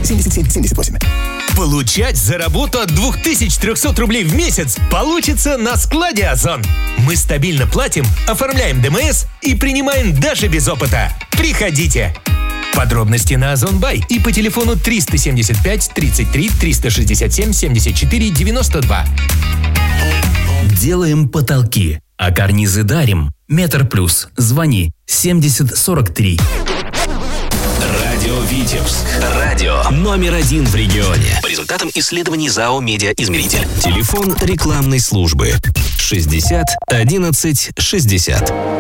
78. Получать за работу от 2300 рублей в месяц получится на складе «Озон». Мы стабильно платим, оформляем ДМС и принимаем даже без опыта. Приходите! Подробности на Озон Бай и по телефону 375 33 367 74 92. Делаем потолки, а карнизы дарим. Метр Плюс. Звони 70 43. Радио Витебск. Радио номер 1 в регионе. По результатам исследований ЗАО «Медиаизмеритель». Телефон рекламной службы 60 11 60.